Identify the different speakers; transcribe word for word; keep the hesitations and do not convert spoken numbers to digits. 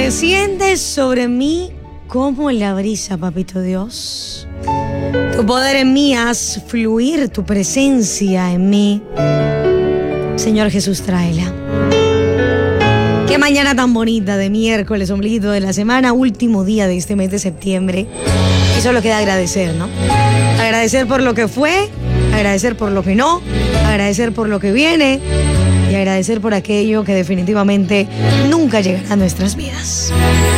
Speaker 1: Desciendes sobre mí como la brisa, papito Dios. Tu poder en mí, haz fluir tu presencia en mí. Señor Jesús, tráela. Qué mañana tan bonita de miércoles, ombliguito de la semana, último día de este mes de septiembre. Y solo queda agradecer, ¿no? Agradecer por lo que fue, agradecer por lo que no, agradecer por lo que viene y agradecer por aquello que definitivamente nunca llegará a nuestras vidas.